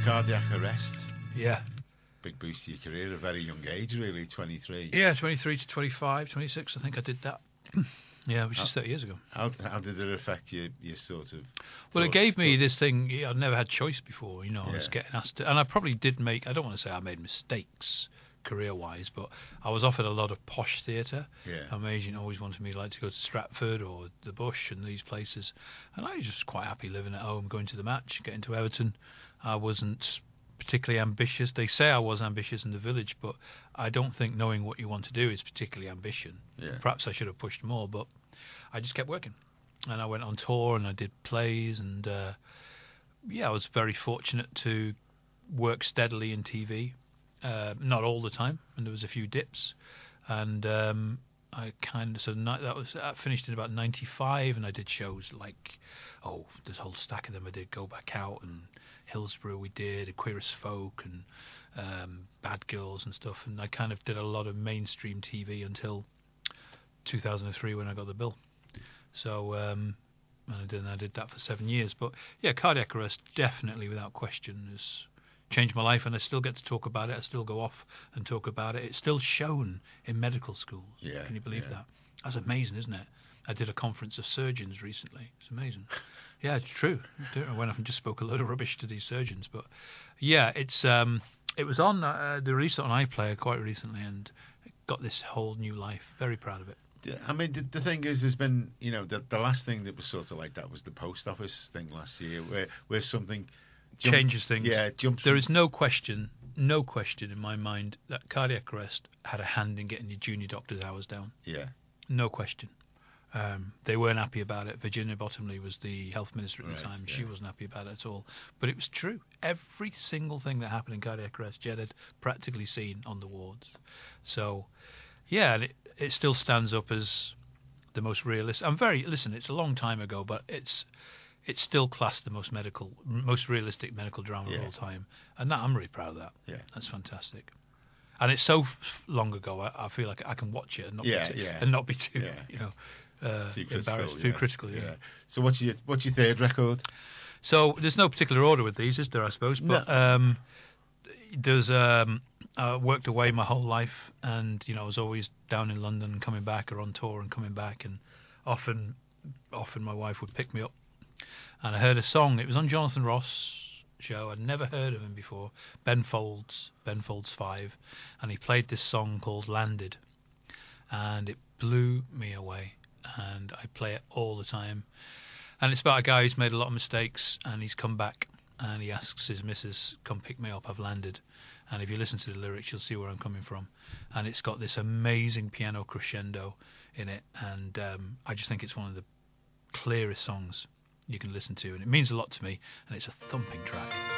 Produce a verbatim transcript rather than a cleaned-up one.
cardiac arrest. Yeah. Big boost to your career at a very young age, really, twenty-three. Yeah, twenty-three to twenty-five, twenty-six, I think I did that. Yeah, which is thirty years ago. How how did it affect your, your sort of... Well, it thoughts, gave me thoughts? this thing, I'd never had choice before, you know, I was Yeah. getting asked to, and I probably did make, I don't want to say I made mistakes career-wise, but I was offered a lot of posh theatre. Yeah. My agent always wanted me like to go to Stratford or the Bush and these places, and I was just quite happy living at home, going to the match, getting to Everton. I wasn't particularly ambitious. They say I was ambitious in the Village, but I don't think knowing what you want to do is particularly ambition. Yeah. Perhaps I should have pushed more, but I just kept working. And I went on tour and I did plays, and uh, yeah, I was very fortunate to work steadily in T V. Uh, not all the time, and there was a few dips. And um, I kind of, so ni- that was that finished in about ninety-five, and I did shows like, oh, there's a whole stack of them. I did Go Back Out and Hillsborough we did, Queer as Folk and um, Bad Girls and stuff, and I kind of did a lot of mainstream T V until two thousand three when I got the bill. So um, and I did, and I did that for seven years. But yeah, cardiac arrest definitely, without question, has changed my life, and I still get to talk about it. I still go off and talk about it. It's still shown in medical schools. Yeah, Can you believe yeah. that? That's amazing, isn't it? I did a conference of surgeons recently. It's amazing. Yeah, it's true. I went off and just spoke a load of rubbish to these surgeons, but yeah, it's um, it was on uh, the release on iPlayer quite recently, and it got this whole new life. Very proud of it. Yeah, I mean, the, the thing is, there's been, you know, the, the last thing that was sort of like that was the post office thing last year, where where something jumped, Changes things. Yeah, jumps. There is no question, no question in my mind that cardiac arrest had a hand in getting your junior doctor's hours down. Yeah, No question. Um, they weren't happy about it. Virginia Bottomley was the health minister at the Right, time. yeah. She wasn't happy about it at all. But it was true. Every single thing that happened in cardiac arrest, Jed had practically seen on the wards. So, yeah, and it, it still stands up as the most realistic. I'm very listen. It's a long time ago, but it's it's still classed the most medical, most realistic medical drama Yeah. of all time, and that I'm really proud of that. Yeah. That's fantastic. And it's so f- long ago. I, I feel like I can watch it and not Yeah, be too, yeah. and not be too, Yeah. you know, uh, Too critical, embarrassed, too yeah. critical. Yeah. yeah. So what's your what's your third record? So there's no particular order with these, is there? I suppose, but No. um, there's um, I worked away my whole life, and you know, I was always down in London, and coming back, or on tour and coming back, and often, often my wife would pick me up, and I heard a song. It was on Jonathan Ross show. I'd never heard of him before. Ben Folds, Ben Folds Five, and he played this song called Landed, and it blew me away. And I play it all the time. And it's about a guy who's made a lot of mistakes, and he's come back, and he asks his missus, "Come pick me up, I've landed." And if you listen to the lyrics, you'll see where I'm coming from. And it's got this amazing piano crescendo in it, and um, I just think it's one of the clearest songs you can listen to, and it means a lot to me, and it's a thumping track.